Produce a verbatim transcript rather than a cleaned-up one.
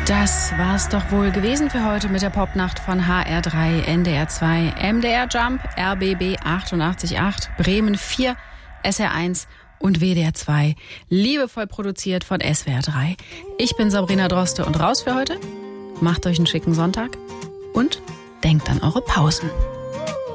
Das war's doch wohl gewesen für heute mit der Popnacht von H R drei, N D R zwei, M D R Jump, R B B achtundachtzig Komma acht, Bremen vier, S R eins und W D R zwei. Liebevoll produziert von S W R drei. Ich bin Sabrina Droste und raus für heute. Macht euch einen schicken Sonntag und denkt an eure Pausen.